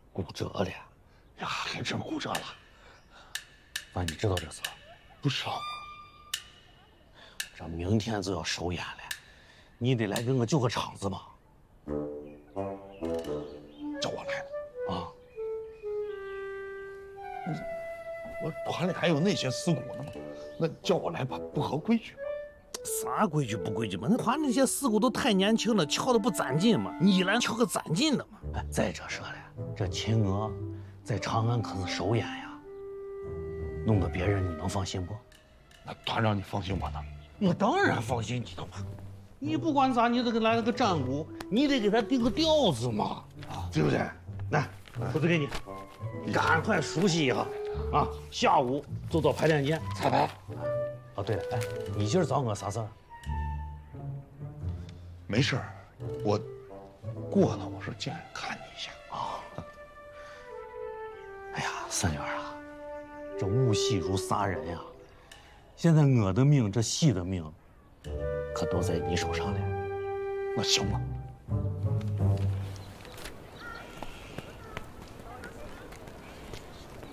骨折了呀，还真骨折了。 反正你知道这事？ 不知道啊。 这明天就要首演了，你得来给我救个场子嘛。 叫我来了啊！ 我团里还有那些死骨呢嘛，那叫我来吧，不合规矩吗？ 啥规矩不规矩嘛？那团那些死骨都太年轻了，敲的不攒劲嘛。你来敲个攒劲的嘛。哎，再者说了，这秦娥在长安可是首演呀，弄个别人你能放心不？ 那团长你放心我呢？ 我当然放心你了嘛。你不管咋，你得给来了个战鼓，你得给他定个调子嘛， 对不对？ 来，谱子给你，赶快熟悉一下啊！下午就到排练间彩排。哦，对了，哎，你今儿找我啥事儿？ 没事儿，我过了，我说进来看你一下啊。哎呀，三元啊，这误戏如杀人呀！现在我的命，这戏的命，可都在你手上了。 那行吧。